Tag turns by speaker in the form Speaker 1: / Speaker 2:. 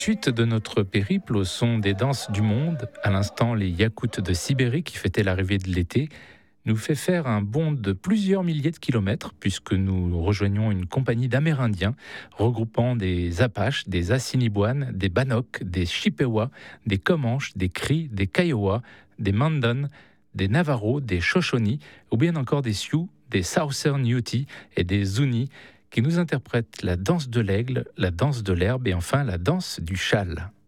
Speaker 1: Suite de notre périple au son des danses du monde, à l'instant les Yakoutes de Sibérie qui fêtaient l'arrivée de l'été, nous fait faire un bond de plusieurs milliers de kilomètres puisque nous rejoignons une compagnie d'Amérindiens regroupant des Apaches, des Assiniboines, des Bannock, des Chippewas, des Comanches, des Cris, des Kiowa, des Mandan, des Navajo, des Shoshone ou bien encore des Sioux, des Southern Ute et des Zuni qui nous interprètent la danse de l'aigle, la danse de l'herbe et enfin la danse du châle.